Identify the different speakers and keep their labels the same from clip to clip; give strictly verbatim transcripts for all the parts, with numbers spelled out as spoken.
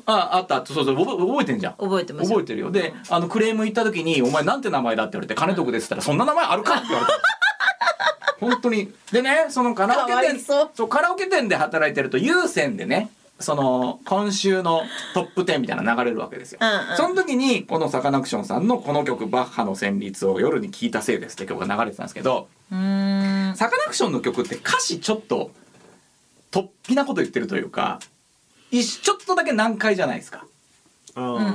Speaker 1: ああった、そうそう覚覚えてんじゃん。
Speaker 2: 覚えてます
Speaker 1: 覚えてるよ。であのクレーム行った時にお前なんて名前だって言われて金徳ですって言ったらそんな名前あるかって言われた本当に。でねそのカラオケ
Speaker 2: かわい
Speaker 1: 店
Speaker 2: そう
Speaker 1: そうカラオケ店で働いてると有線でねその今週のトップじゅうみたいなの流れるわけですよ、
Speaker 2: うんうん、
Speaker 1: その時にこのサカナクションさんのこの曲バッハの旋律を夜に聴いたせいですって曲が流れてたんですけど、
Speaker 2: うーん
Speaker 1: サカナクションの曲って歌詞ちょっと突飛なこと言ってるというかちょっとだけ難解じゃないですか、
Speaker 2: うんうんうん、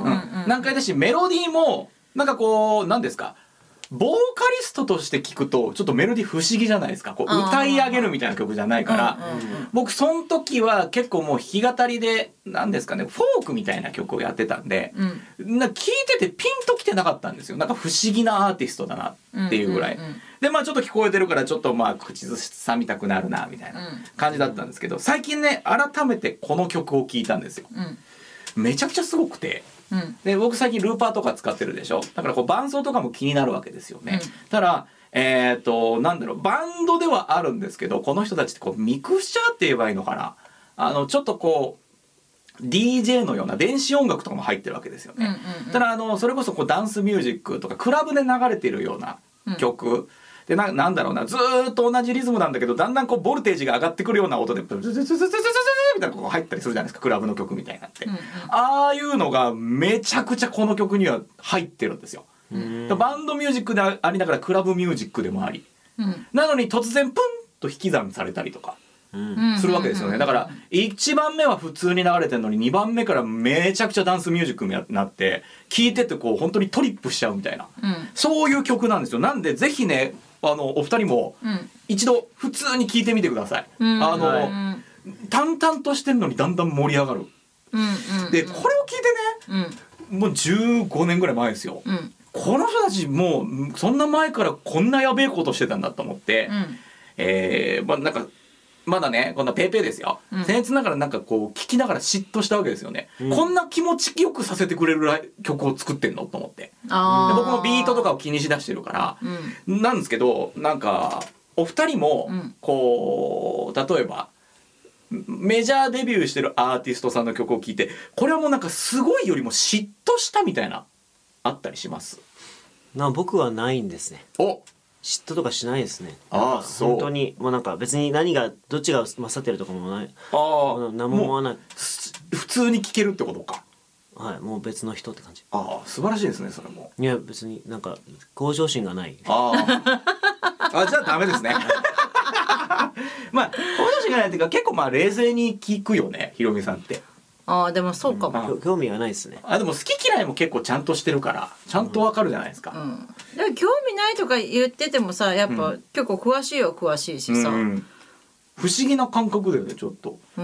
Speaker 1: 難解だしメロディーもなんかこう何ですかボーカリストとして聞くとちょっとメロディー不思議じゃないですか。こう歌い上げるみたいな曲じゃないから、
Speaker 2: うんうんうん、
Speaker 1: 僕その時は結構もう弾き語りで何ですかねフォークみたいな曲をやってたんで、うん、なんか聴いててピンときてなかったんですよ。なんか不思議なアーティストだなっていうぐらい、うんうんうん、でまあちょっと聞こえてるからちょっとまあ口ずさみたくなるなみたいな感じだったんですけど、最近ね改めてこの曲を聴いたんですよ、うん、めちゃくちゃすごくて、うん、で僕最近ルーパーとか使ってるでしょ。だからこう伴奏とかも気になるわけですよね、うん、ただえーとなんだろうバンドではあるんですけどこの人たちってこうミクスチャーって言えばいいのかな、あのちょっとこう ディージェー のような電子音楽とかも入ってるわけですよね、うんうんうん、ただあのそれこそこうダンスミュージックとかクラブで流れてるような曲、うん、で な, なんだろうなずーっと同じリズムなんだけどだんだんこうボルテージが上がってくるような音でズズズズズズズズみたいなこう入ったりするじゃないですかクラブの曲みたいなって、うんうん、ああいうのがめちゃくちゃこの曲には入ってるんですよ。バンドミュージックでありながらクラブミュージックでもあり、うん、なのに突然プンと引き算されたりとかするわけですよね。だからいちばんめは普通に流れてるのににばんめからめちゃくちゃダンスミュージックになって聴いててこう本当にトリップしちゃうみたいな、うん、そういう曲なんですよ。なんでぜひねあのお二人も一度普通に聴いてみてください、うん、あの、はい、淡々としてるのにだんだん盛り上がる、うんうんうん、でこれを聴いてね、うん、もうじゅうごねんぐらい前ですよ、うん、この人たちもうそんな前からこんなやべえことしてたんだと思って、うん、えー、まあなんかまだねこんなペーペーですよ、うん、僭越ながらなんかこう聴きながら嫉妬したわけですよね、うん、こんな気持ちよくさせてくれる曲を作ってんのと思って、あで僕もビートとかを気にしだしてるから、うん、なんですけどなんかお二人もこう例えばメジャーデビューしてるアーティストさんの曲を聴いてこれはもうなんかすごいよりも嫉妬したみたいなあったりします？
Speaker 3: な僕はないんですね。
Speaker 1: お
Speaker 3: 嫉妬とかしないですね。
Speaker 1: ああそう
Speaker 3: 本当にもうなんか別に何がどっちが勝ってるとかもない。ああ何も思わない。
Speaker 1: 普通に聴けるってことか。
Speaker 3: はいもう別の人って感じ。
Speaker 1: ああ素晴らしいですねそれも。
Speaker 3: いや別になんか向上心がない。
Speaker 1: あああじゃあダメですね。まあ向上心がないっていうか結構まあ冷静に聞くよねひろみさんって。
Speaker 2: ああでもそうかも、
Speaker 3: うん、興味がないですね。
Speaker 1: あでも好き嫌いも結構ちゃんとしてるからちゃんとわかるじゃないですか、うん
Speaker 2: うん、でも興味ないとか言っててもさやっぱ、うん、結構詳しいよ詳しいしさ、うん、
Speaker 1: 不思議な感覚だよねちょっと、うん、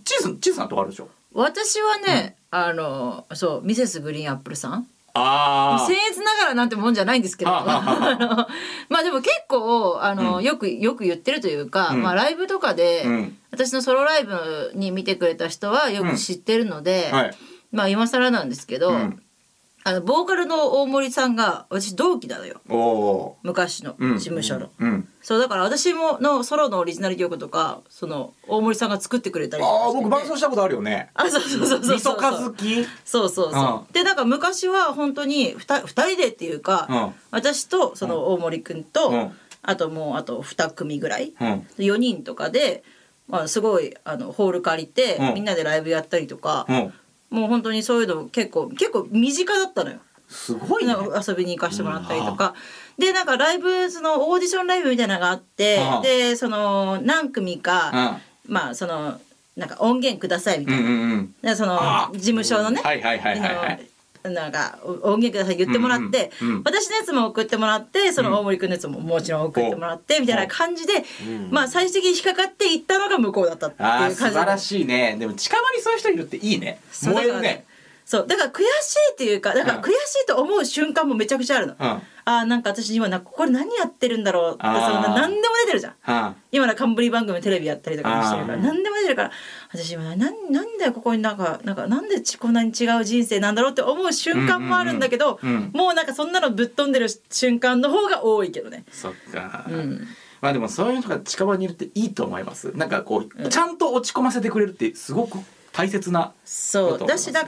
Speaker 1: チーズチーズさんとかあるでしょ。
Speaker 2: 私はね、うん、あのそうミセスグリーンアップルさん
Speaker 1: あ
Speaker 2: 僭越ながらなんてもんじゃないんですけどあのまあでも結構あの、うん、よくよく言ってるというか、うんまあ、ライブとかで、うん、私のソロライブに見てくれた人はよく知ってるので、うんはい、まあ今更なんですけど、うん、あのボーカルの大森さんが私同期なのよ昔の事務所の、うんうん、そうだから私ものソロのオリジナル曲とかその大森さんが作ってくれたりとかしてて、
Speaker 1: あ僕伴奏したことあるよね。
Speaker 2: あそうそうそうそう
Speaker 1: みそかずき
Speaker 2: そうそうそう、でなんか昔は本当に 2, 2人でっていうか、うん、私とその大森くんと、うん、あともうあとに組ぐらい、うん、よにんとかで、まあ、すごいあのホール借りて、うん、みんなでライブやったりとか、うんもう本当にそういうの結構結構身近だったのよ。
Speaker 1: すごいね。
Speaker 2: 遊びに行かしてもらったりとか、うん、でなんかライブそのオーディションライブみたいなのがあって、うん、でその何組か、うん、まあそのなんか音源くださいみたいな、うんうんうん、でその事務所のね、はいはいはいはいはいなんか音源ください言ってもらって、うんうん、私のやつも送ってもらってその大森くんのやつももちろん送ってもらって、うん、みたいな感じで、うん、まあ最終的に引っかかっていったのが向こうだったっていう感じ。
Speaker 1: 素晴らしいね。でも近場にそういう人いるっていいね。燃えるね。
Speaker 2: そうだから悔しいっていうかだから悔しいと思う瞬間もめちゃくちゃあるの、うん、あーなんか私今なこれ何やってるんだろうってその何でも出てるじゃん、今の冠番組テレビやったりとかもしてるから何でも出てるから私今 な, なんでここになんかなんかなんでこんなに違う人生なんだろうって思う瞬間もあるんだけど、うんうんうん、もうなんかそんなのぶっ飛んでる瞬間の方が多いけどね。
Speaker 1: そっか、うん、まあでもそういうのが近場にいるっていいと思います。なんかこう、うん、ちゃんと落ち込ませてくれるってすごく大切な
Speaker 2: そうだし